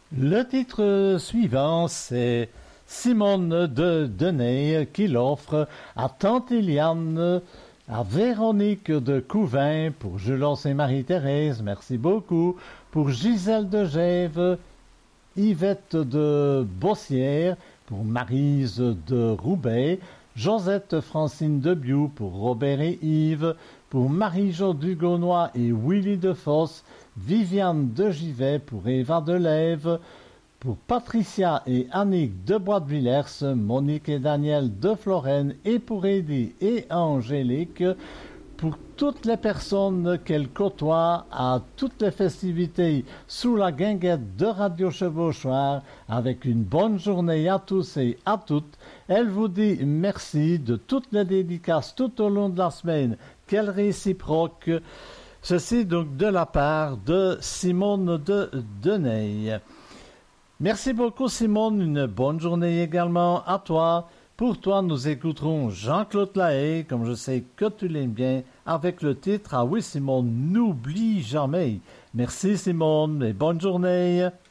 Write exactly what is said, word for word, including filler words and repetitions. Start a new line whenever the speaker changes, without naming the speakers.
Le titre suivant, c'est Simone de Denay qui l'offre à Tante Eliane, à Véronique de Couvin, pour Julos et Marie-Thérèse, merci beaucoup, pour Gisèle de Gèves, Yvette de Bossière, pour Maryse de Roubaix, Josette Francine de Biou, pour Robert et Yves, pour Marie-Jo Dugonois et Willy de Fosse, Viviane de Givet, pour Eva de Lève, pour Patricia et Annick de Bois-de-Villers, Monique et Daniel de Florène, et pour Eddie et Angélique, pour toutes les personnes qu'elle côtoie à toutes les festivités sous la guinguette de Radio Chevauchoir. Avec une bonne journée à tous et à toutes, elle vous dit merci de toutes les dédicaces tout au long de la semaine, qu'elle réciproque. Ceci donc de la part de Simone de Denay. Merci beaucoup Simone, une bonne journée également à toi. Pour toi, nous écouterons Jean-Claude Lahaye, comme je sais que tu l'aimes bien, avec le titre « Ah oui Simone, n'oublie jamais ». Merci Simone et bonne journée.